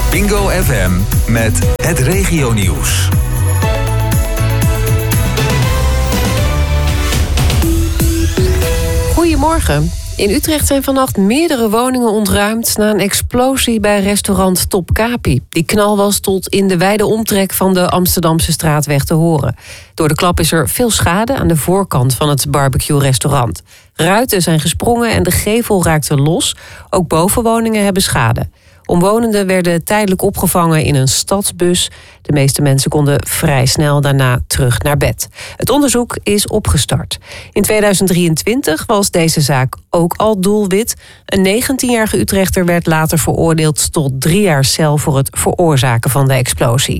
Bingo FM met het regionieuws. Goedemorgen. In Utrecht zijn vannacht meerdere woningen ontruimd na een explosie bij restaurant Top Capi. Die knal was tot in de wijde omtrek van de Amsterdamse straatweg te horen. Door de klap is er veel schade aan de voorkant van het barbecue-restaurant. Ruiten zijn gesprongen en de gevel raakte los. Ook bovenwoningen hebben schade. Omwonenden werden tijdelijk opgevangen in een stadsbus. De meeste mensen konden vrij snel daarna terug naar bed. Het onderzoek is opgestart. In 2023 was deze zaak ook al doelwit. Een 19-jarige Utrechter werd later veroordeeld tot 3 jaar cel voor het veroorzaken van de explosie.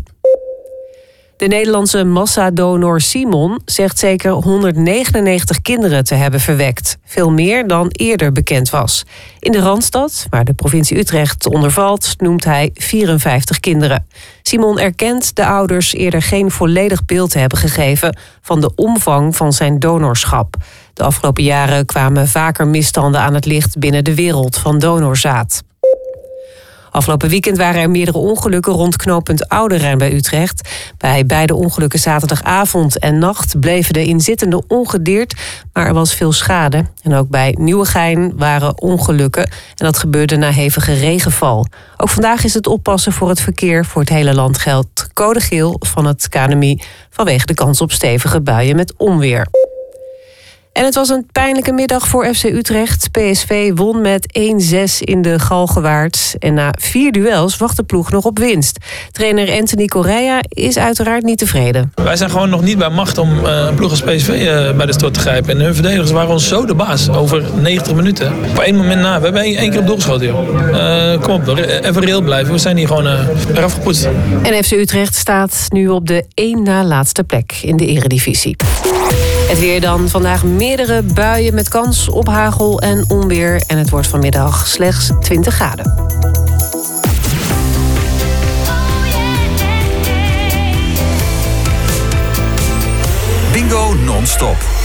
De Nederlandse massadonor Simon zegt zeker 199 kinderen te hebben verwekt. Veel meer dan eerder bekend was. In de Randstad, waar de provincie Utrecht onder valt, noemt hij 54 kinderen. Simon erkent de ouders eerder geen volledig beeld te hebben gegeven van de omvang van zijn donorschap. De afgelopen jaren kwamen vaker misstanden aan het licht binnen de wereld van donorzaad. Afgelopen weekend waren er meerdere ongelukken rond knooppunt Oude Rijn bij Utrecht. Bij beide ongelukken zaterdagavond en nacht bleven de inzittenden ongedeerd, maar er was veel schade. En ook bij Nieuwegein waren ongelukken en dat gebeurde na hevige regenval. Ook vandaag is het oppassen voor het verkeer. Voor het hele land geldt code geel van het KNMI vanwege de kans op stevige buien met onweer. En het was een pijnlijke middag voor FC Utrecht. PSV won met 1-6 in de Galgenwaard. En na 4 duels wacht de ploeg nog op winst. Trainer Anthony Correa is uiteraard niet tevreden. Wij zijn gewoon nog niet bij macht om een ploeg als PSV bij de strot te grijpen. En hun verdedigers waren ons zo de baas over 90 minuten. Op 1 moment na. We hebben 1 keer op doel geschoten, joh. Kom op, even reëel blijven. We zijn hier gewoon eraf gepoetst. En FC Utrecht staat nu op de 1 na laatste plek in de eredivisie. Het weer dan. Vandaag meerdere buien met kans op hagel en onweer. En het wordt vanmiddag slechts 20 graden. Bingo non-stop.